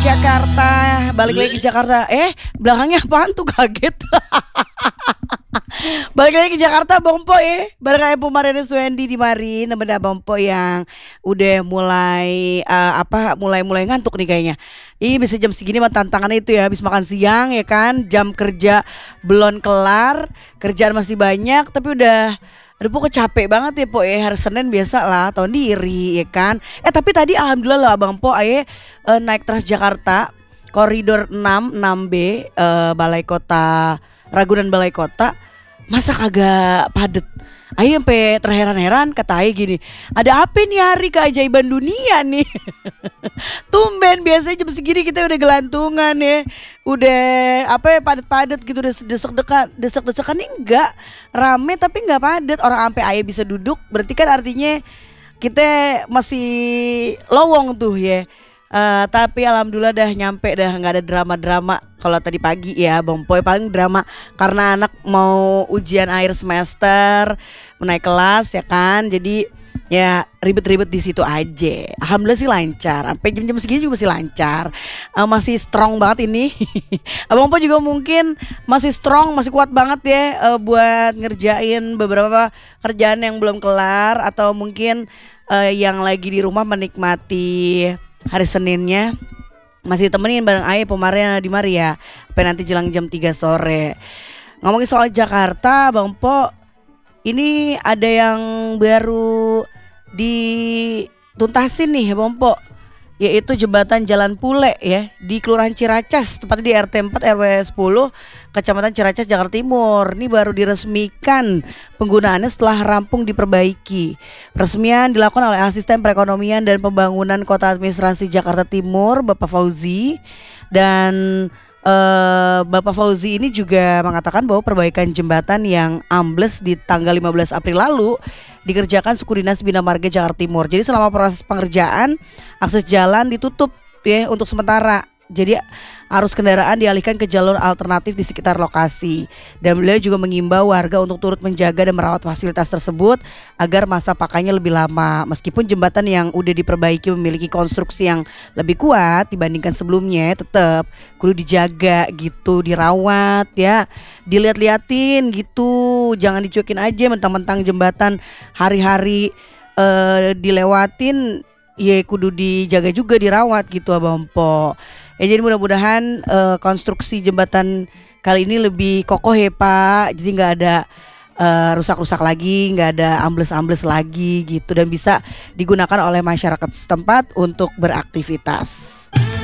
Jakarta. Balik lagi ke Jakarta. Belakangnya apaan tuh, kaget. Balik lagi ke Jakarta Bang Po bareng kayak Mariana Suendi di mari nemenin Bang Po yang udah mulai mulai ngantuk nih kayaknya. Bisa jam segini mah tantangannya itu ya, habis makan siang ya kan, jam kerja belum kelar, kerjaan masih banyak tapi udah aduh pokoknya capek banget ya Po hari Senin biasa lah tahun diri ya kan. Tapi tadi alhamdulillah lah Bang Po naik Transjakarta koridor 6B Balai Kota Ragunan Balai Kota, masa kagak padet. Ayo sampai terheran-heran kata Ayo gini, ada apa nih hari keajaiban dunia nih. Tumben biasanya jam segini kita udah gelantungan ya, udah padet-padet gitu, udah desek-desekan nih enggak rame tapi enggak padet. Orang sampai Ayo bisa duduk berarti kan artinya kita masih lowong tuh ya. Tapi alhamdulillah dah nyampe dah, nggak ada drama-drama. Kalau tadi pagi ya Bang Poy paling drama karena anak mau ujian akhir semester, menaik kelas ya kan. Jadi ya ribet-ribet di situ aja. Alhamdulillah sih lancar. Sampai jam-jam segini juga masih lancar. Masih strong banget ini. Abang Po juga mungkin masih strong, masih kuat banget ya buat ngerjain beberapa kerjaan yang belum kelar, atau mungkin yang lagi di rumah menikmati hari Seninnya masih temenin bareng Aye Mariana di Maria sampai nanti jelang jam 3 sore. Ngomongin soal Jakarta Bang Po, ini ada yang baru dituntasin nih Bang Po, yaitu jembatan Jalan Pule ya di Kelurahan Ciracas, tepatnya di RT 4 RW 10 Kecamatan Ciracas Jakarta Timur. Ini baru diresmikan penggunaannya setelah rampung diperbaiki. Peresmian dilakukan oleh Asisten Perekonomian dan Pembangunan Kota Administrasi Jakarta Timur Bapak Fauzi, dan Bapak Fauzi ini juga mengatakan bahwa perbaikan jembatan yang ambles di tanggal 15 April lalu dikerjakan Suku Dinas Bina Marga Jakarta Timur. Jadi selama proses pengerjaan akses jalan ditutup ya untuk sementara. Jadi arus kendaraan dialihkan ke jalur alternatif di sekitar lokasi. Dan beliau juga mengimbau warga untuk turut menjaga dan merawat fasilitas tersebut agar masa pakainya lebih lama. Meskipun jembatan yang udah diperbaiki memiliki konstruksi yang lebih kuat dibandingkan sebelumnya, tetap kudu dijaga gitu, dirawat ya, dilihat-liatin gitu. Jangan dicuekin aja mentang-mentang jembatan hari-hari dilewatin, ya kudu dijaga juga, dirawat gitu Abang Po. Jadi mudah-mudahan konstruksi jembatan kali ini lebih kokoh ya Pak. Jadi nggak ada rusak-rusak lagi, nggak ada ambles-ambles lagi gitu, dan bisa digunakan oleh masyarakat setempat untuk beraktivitas.